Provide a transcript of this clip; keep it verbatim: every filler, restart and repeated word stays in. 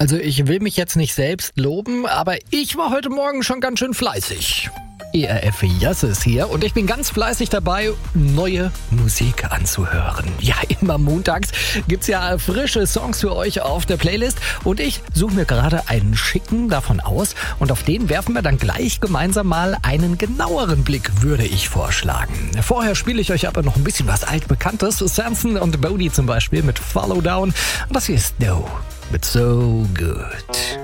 Also ich will mich jetzt nicht selbst loben, aber ich war heute Morgen schon ganz schön fleißig. E R F Jasse ist hier und ich bin ganz fleißig dabei, neue Musik anzuhören. Ja, immer montags gibt's ja frische Songs für euch auf der Playlist und ich suche mir gerade einen schicken davon aus und auf den werfen wir dann gleich gemeinsam mal einen genaueren Blick, würde ich vorschlagen. Vorher spiele ich euch aber noch ein bisschen was Altbekanntes. Samson und Bodie zum Beispiel mit Follow Down und das hier ist No, but So Good.